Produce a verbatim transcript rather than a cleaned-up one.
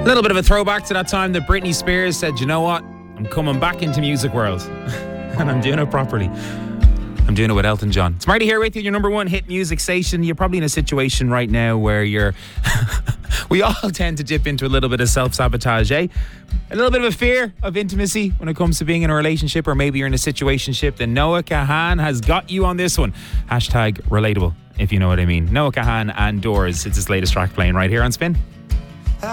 A little bit of a throwback to that time that Britney Spears said, you know what, I'm coming back into music world and I'm doing it properly. I'm doing it with Elton John. It's Marty here with you, your number one hit music station. You're probably in a situation right now where you're we all tend to dip into a little bit of self-sabotage, eh? A little bit of a fear of intimacy when it comes to being in a relationship, or maybe you're in a situationship. Then Noah Kahan has got you on this one. Hashtag relatable, if you know what I mean. Noah Kahan and Doors. It's his latest track playing right here on Spin.